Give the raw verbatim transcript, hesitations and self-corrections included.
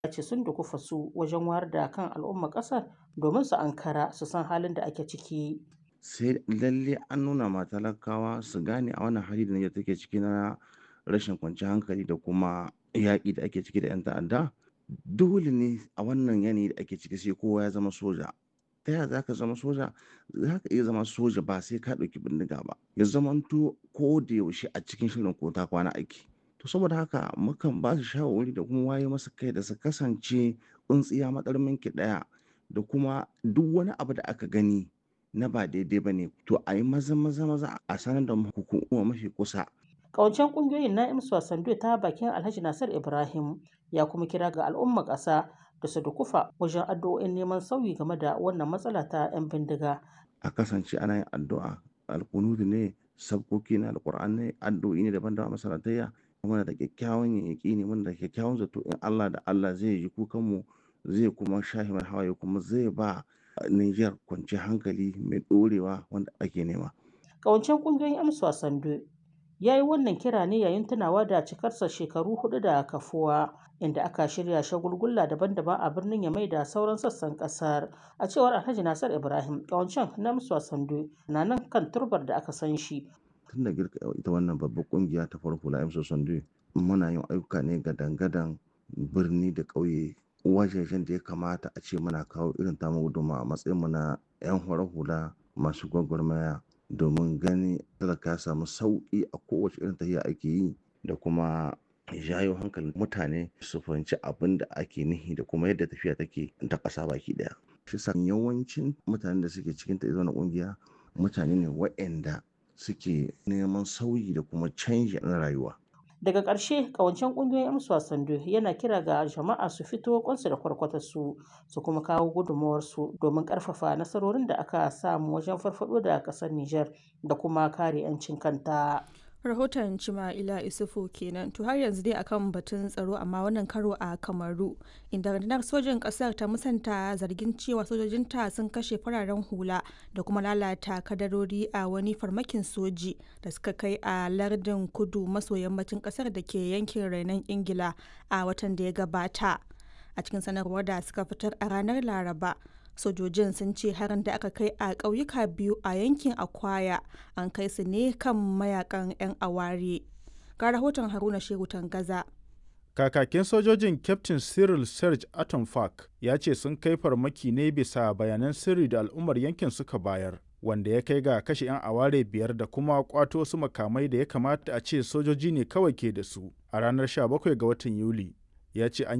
ya ce sun dukufa su wajen wayar da kan al'ummar ƙasar domin su ankara su san halin da ake ciki. Sai lalle an nuna ma talakawa su gane a wannan hali da Nijar take ciki na rashin kwanciyar hankali da kuma yaƙi da ake ciki da 'yan ta'adda. Dole ne a wannan yanayi da ake ciki sai kowa ya zama soja. Ta yaya za ka zama soja? Za ka iya zama soja ba sai ka ɗauki bindiga ba. Ya zamanto ko da yaushe a cikin shirin ko ta kwana aiki. To saboda haka mukan ba su shawarwari da kuma waye masa kai da su kasance tsintsiya matsarmin ki ɗaya da kuma duk wani abu da aka gani na ba daidai ba ne to a yi maza maza maza a sanar da hukuma mafi kusa. Ƙawancen ƙungiyoyin na imsu Sandu ta bakin Alhaji Nasir Ibrahim ya kuma kira ga al'ummar ƙasa da su dukufa wajen addu'o'in neman sauyi game da wannan matsala ta 'yan bindiga. A kasance ana yin addu'a, alkunutu ne, sabkoki na alkur'an ne, addu'o'i ne daban-daban a masallatayya. Muna da kyakkyawan yaƙini, muna da kyakkyawan zato in Allah da Allah zai ji kukanmu, zai kuma shafe mana hawaye kuma zai ba Nijar kwanciyar hankali mai ɗorewa wanda ake nema. Ƙawancen ƙungiyoyin amsa Sandu ya yi wannan kira ne yayin tunawa da cikarsa shekaru hudu da kafuwa, inda aka shirya shagulgula daban-daban a birnin Yamai da sauran sassan ƙasar. A cewar Alhaji Nasir Ibrahim, ƙawancen na amsa Sandu na nan kan turbar da aka san shi. Tun da girka ita wannan babbar ƙungiya ta farko la amsa Sandu muna yin ayyuka ne gadan-gadan birni da ƙauye wajejen da ya kamata a ce muna kawo irin tamu gudunmawa a matsayinmu na 'yan hula masu gwagwarmaya domin gani talaka ya samu sauƙi a kowace irin tafiya ake yi da kuma jayo hankalin mutane su fahimci abin da ake nihi da kuma yadda tafiya take ta ƙasa baki ɗaya. Shi sa yawancin mutanen da suke cikin ta na ƙungiya mutane ne waɗanda suke neman sauyi da kuma canji na rayuwa. Daga ƙarshe, ƙawancen ƙungiyoyin amsa Sandu yana kira ga jama'a su fito kwansu da kwarkwatarsu su kuma kawo gudunmawarsu domin ƙarfafa nasarorin da aka samu wajen farfaɗo da ƙasar Nijar da kuma kare 'yancin kanta. Rahoton Cima'ila Isufu kenan. To har yanzu dai akan batun tsaro amma wannan karo a Kamaru inda rundunar sojin ƙasar ta musanta zargin cewa sojojinta sun kashe fararen hula da kuma lalata kadarori a wani farmakin soji da suka kai a lardin kudu maso yammacin ƙasar da ke yankin rainon Ingila a watan da ya gabata. A cikin sanarwar da suka fitar a ranar Laraba, sojojin sun ce harin da aka kai a ƙauyuka biyu a yankin Akwaya an kai su ne kan mayakan 'yan aware. Ga rahoton Haruna Shehu Tangaza. Kakakin sojojin Captain Cyril Serge Atomfak ya ce sun kai farmaki ne bisa bayanan sirri da al'ummar yankin suka bayar, wanda ya kai ga kashe 'yan aware biyar da kuma kwato su makamai da ya kamata a ce sojoji ne kawai ke da su a ranar sha bakwai ga watan Yuli. Ya ce an